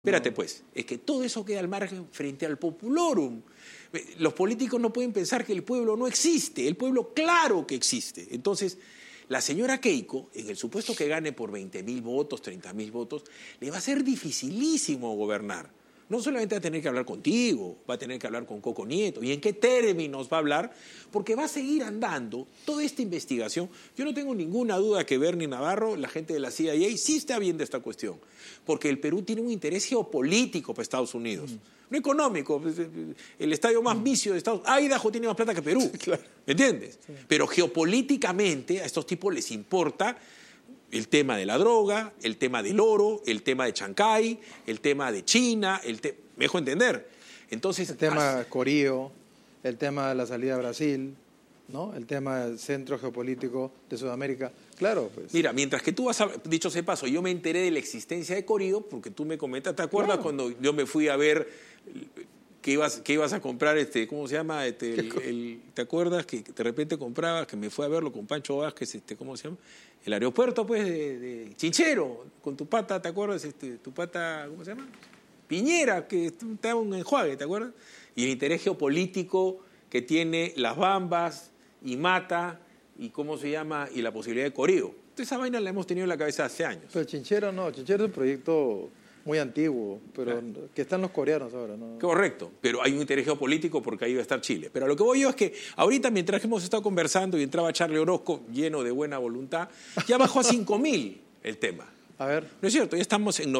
Espérate pues, es que todo eso queda al margen frente al populorum. Los políticos no pueden pensar que el pueblo no existe, el pueblo claro que existe. Entonces, la señora Keiko, en el supuesto que gane por 20.000 votos, 30.000 votos, le va a ser dificilísimo gobernar. No solamente va a tener que hablar contigo, va a tener que hablar con Coco Nieto. ¿Y en qué términos va a hablar? Porque va a seguir andando toda esta investigación. Yo no tengo ninguna duda que Bernie Navarro, la gente de la CIA, sí está viendo esta cuestión. Porque el Perú tiene un interés geopolítico para Estados Unidos. No económico. El estadio más vicio de Estados Unidos. Idaho tiene más plata que Perú. Claro. ¿Me entiendes? Sí. Pero geopolíticamente a estos tipos les importa el tema de la droga, el tema del oro, el tema de Chancay, el tema de China, me dejo entender. Entonces, el tema Corío, el tema de la salida a Brasil, ¿no? El tema del centro geopolítico de Sudamérica. Claro, pues. Mira, mientras que tú vas a, dicho sea paso, yo me enteré de la existencia de Corío porque tú me comentas, ¿te acuerdas cuando yo me fui a ver que ibas a comprar, ¿cómo se llama? ¿Te acuerdas que de repente comprabas, que me fui a verlo con Pancho Vázquez, ¿cómo se llama? El aeropuerto, pues, de Chinchero, con tu pata, ¿te acuerdas? Tu pata, ¿cómo se llama? Piñera, que estaba un enjuague, ¿te acuerdas? Y el interés geopolítico que tiene Las Bambas y Mata, y ¿cómo se llama? Y la posibilidad de Corío. Entonces, esa vaina la hemos tenido en la cabeza hace años. Pero Chinchero no, Chinchero es un proyecto muy antiguo, pero que están los coreanos ahora, ¿no? Correcto, pero hay un interés geopolítico porque ahí va a estar Chile. Pero a lo que voy yo es que ahorita, mientras hemos estado conversando y entraba Charlie Orozco, lleno de buena voluntad, ya bajó a 5.000 el tema. A ver. ¿No es cierto? Ya estamos en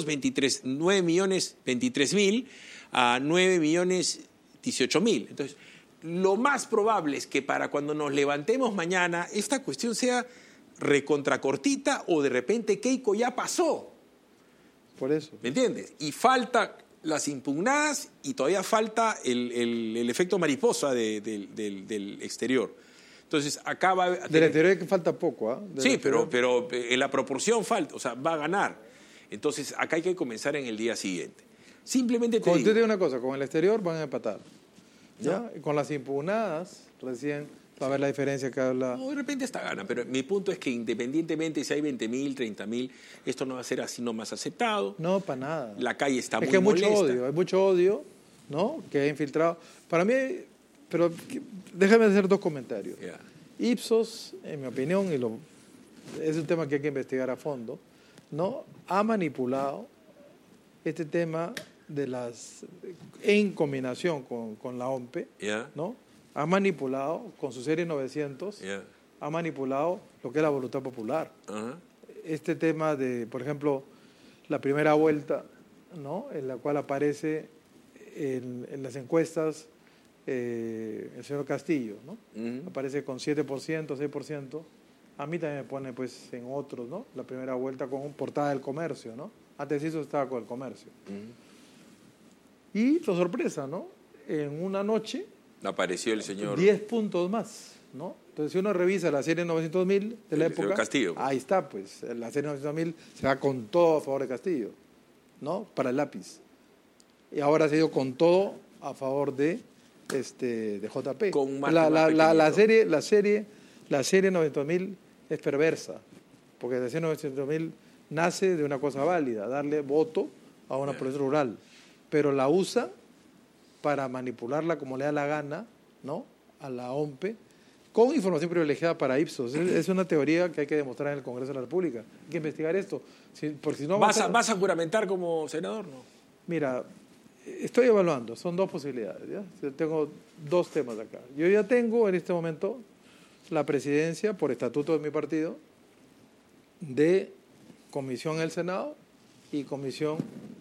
9.023.000 a 9.018.000. Entonces, lo más probable es que para cuando nos levantemos mañana, esta cuestión sea recontracortita o de repente Keiko ya pasó. Por eso. ¿Me entiendes? Y falta las impugnadas y todavía falta el efecto mariposa del exterior. Entonces, acá va a del exterior que falta poco, ¿ah? Sí, pero en la proporción falta, o sea, va a ganar. Entonces, acá hay que comenzar en el día siguiente. Simplemente te digo... Te digo una cosa, con el exterior van a empatar. ¿Ya? ¿No? Con las impugnadas, recién va a ver la diferencia que habla. No, de repente hasta gana, pero mi punto es que independientemente si hay 20.000, 30.000, esto no va a ser así nomás aceptado. No, para nada. La calle está muy molesta. Es que hay mucho odio, ¿no? Que ha infiltrado. Para mí, pero déjame hacer dos comentarios. Yeah. Ipsos, en mi opinión, es un tema que hay que investigar a fondo, ¿no? Ha manipulado este tema en combinación con la OMPE, Yeah. ¿no? Ha manipulado con su serie 900, Yeah. ha manipulado lo que es la voluntad popular. Uh-huh. Este tema de, por ejemplo, la primera vuelta, ¿no? En la cual aparece en las encuestas el señor Castillo, ¿no? Uh-huh. Aparece con 7%, 6%. A mí también me pone pues en otros, ¿no? La primera vuelta con portada del Comercio, ¿no? Antes eso estaba con el Comercio. Uh-huh. Y la sorpresa, ¿no? En una noche apareció el señor 10 puntos más, ¿no? Entonces si uno revisa la serie 900.000 de la época, Castillo, ahí está, pues la serie 900.000 se va con todo a favor de Castillo, ¿no? Para el lápiz. Y ahora se ha ido con todo a favor de JP. Con la serie 900.000 es perversa, porque la serie 900.000 nace de una cosa válida, darle voto a una población rural, pero la usa para manipularla como le da la gana, ¿no? A la OMPE, con información privilegiada para Ipsos. Es una teoría que hay que demostrar en el Congreso de la República. Hay que investigar esto. Porque si no ¿Vas a juramentar como senador? No. Mira, estoy evaluando. Son dos posibilidades. ¿Ya? Tengo dos temas acá. Yo ya tengo en este momento la presidencia, por estatuto de mi partido, de comisión en el Senado y comisión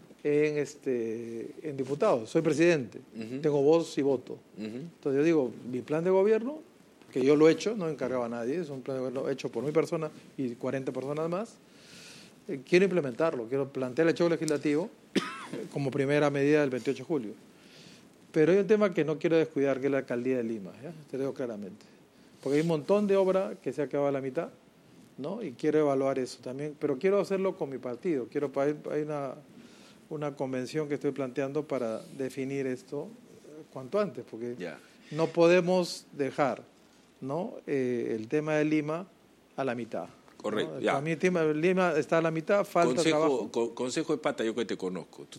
en diputados. Soy presidente, tengo voz y voto. Entonces yo digo, mi plan de gobierno, que yo lo he hecho, no he encargado a nadie, es un plan de gobierno hecho por mi persona y 40 personas más, quiero implementarlo, quiero plantear el hecho legislativo como primera medida del 28 de julio. Pero hay un tema que no quiero descuidar, que es la alcaldía de Lima, ¿ya? Te digo claramente. Porque hay un montón de obra que se ha acabado a la mitad, ¿no? Y quiero evaluar eso también, pero quiero hacerlo con mi partido. Hay una convención que estoy planteando para definir esto cuanto antes, porque no podemos dejar, ¿no? El tema de Lima a la mitad. Correcto, ¿no? ya. Para mí Lima está a la mitad, falta trabajo. Consejo de pata, yo que te conozco. Tú